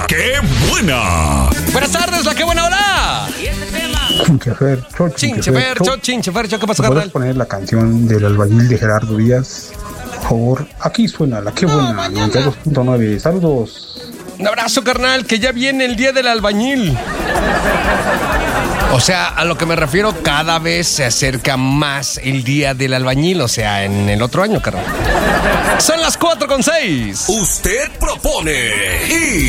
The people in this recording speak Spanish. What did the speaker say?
¡Qué buena! Buenas tardes, la que buena hora. Chinchefercho, ¿qué pasa, ¿puedes carnal? poner la canción del albañil de Gerardo Díaz? Por favor, aquí suena la que buena, 92.9. Saludos. Un abrazo, carnal, que ya viene el día del albañil. O sea, a lo que me refiero, cada vez se acerca más el día del albañil, o sea, en el otro año, carnal. Son las 4:06. Usted propone y